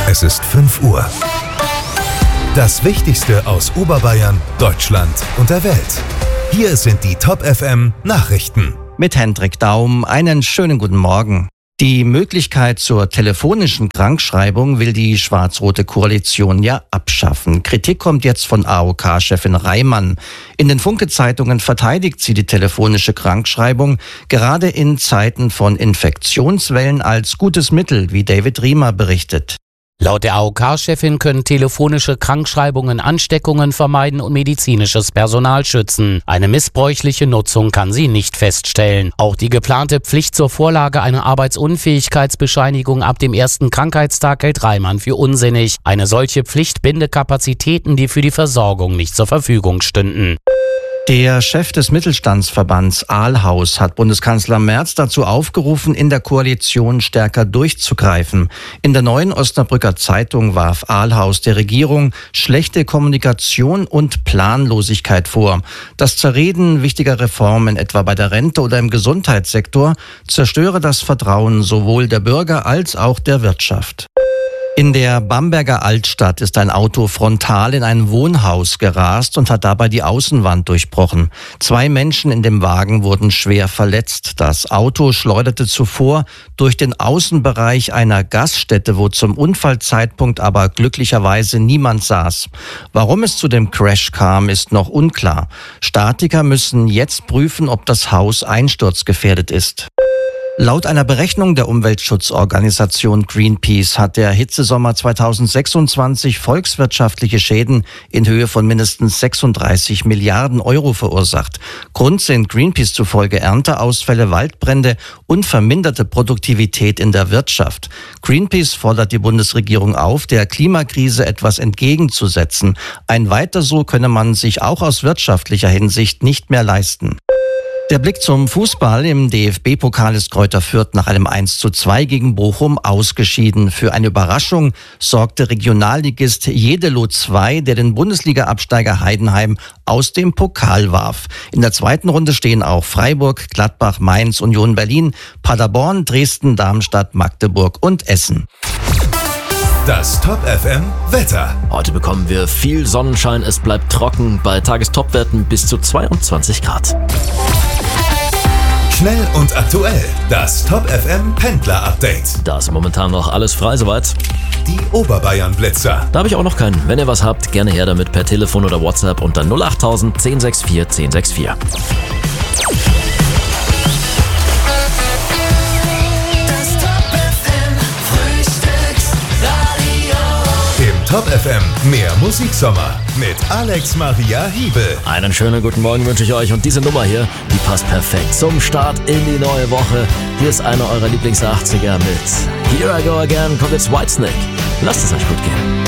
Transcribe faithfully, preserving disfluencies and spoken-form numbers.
Es ist fünf Uhr. Das Wichtigste aus Oberbayern, Deutschland und der Welt. Hier sind die Top F M Nachrichten. Mit Hendrik Daum einen schönen guten Morgen. Die Möglichkeit zur telefonischen Krankschreibung will die schwarz-rote Koalition ja abschaffen. Kritik kommt jetzt von A O K-Chefin Reimann. In den Funke-Zeitungen verteidigt sie die telefonische Krankschreibung gerade in Zeiten von Infektionswellen als gutes Mittel, wie David Riemer berichtet. Laut der A O K-Chefin können telefonische Krankschreibungen Ansteckungen vermeiden und medizinisches Personal schützen. Eine missbräuchliche Nutzung kann sie nicht feststellen. Auch die geplante Pflicht zur Vorlage einer Arbeitsunfähigkeitsbescheinigung ab dem ersten Krankheitstag hält Reimann für unsinnig. Eine solche Pflicht binde Kapazitäten, die für die Versorgung nicht zur Verfügung stünden. Der Chef des Mittelstandsverbands Ahlhaus hat Bundeskanzler Merz dazu aufgerufen, in der Koalition stärker durchzugreifen. In der Neuen Osnabrücker Zeitung warf Ahlhaus der Regierung schlechte Kommunikation und Planlosigkeit vor. Das Zerreden wichtiger Reformen, etwa bei der Rente oder im Gesundheitssektor, zerstöre das Vertrauen sowohl der Bürger als auch der Wirtschaft. In der Bamberger Altstadt ist ein Auto frontal in ein Wohnhaus gerast und hat dabei die Außenwand durchbrochen. Zwei Menschen in dem Wagen wurden schwer verletzt. Das Auto schleuderte zuvor durch den Außenbereich einer Gaststätte, wo zum Unfallzeitpunkt aber glücklicherweise niemand saß. Warum es zu dem Crash kam, ist noch unklar. Statiker müssen jetzt prüfen, ob das Haus einsturzgefährdet ist. Laut einer Berechnung der Umweltschutzorganisation Greenpeace hat der Hitzesommer zweitausendsechsundzwanzig volkswirtschaftliche Schäden in Höhe von mindestens sechsunddreißig Milliarden Euro verursacht. Grund sind Greenpeace zufolge Ernteausfälle, Waldbrände und verminderte Produktivität in der Wirtschaft. Greenpeace fordert die Bundesregierung auf, der Klimakrise etwas entgegenzusetzen. Ein Weiter so könne man sich auch aus wirtschaftlicher Hinsicht nicht mehr leisten. Der Blick zum Fußball. Im D F B-Pokal ist Greuther Fürth nach einem eins zu zwei gegen Bochum ausgeschieden. Für eine Überraschung sorgte Regionalligist Jedelo zwei, der den Bundesliga-Absteiger Heidenheim aus dem Pokal warf. In der zweiten Runde stehen auch Freiburg, Gladbach, Mainz, Union Berlin, Paderborn, Dresden, Darmstadt, Magdeburg und Essen. Das Top F M Wetter. Heute bekommen wir viel Sonnenschein, es bleibt trocken, bei Tagestopwerten bis zu zweiundzwanzig Grad. Schnell und aktuell, das Top F M Pendler Update. Da ist momentan noch alles frei soweit. Die Oberbayern Blitzer. Da habe ich auch noch keinen. Wenn ihr was habt, gerne her damit per Telefon oder WhatsApp unter null acht tausend, zehn sechs vier, zehn sechs vier. Top F M, mehr Musiksommer mit Alex Maria Hiebel. Einen schönen guten Morgen wünsche ich euch und diese Nummer hier, die passt perfekt zum Start in die neue Woche. Hier ist einer eurer Lieblings-achtziger mit Here I Go Again, kommt jetzt Whitesnake. Lasst es euch gut gehen.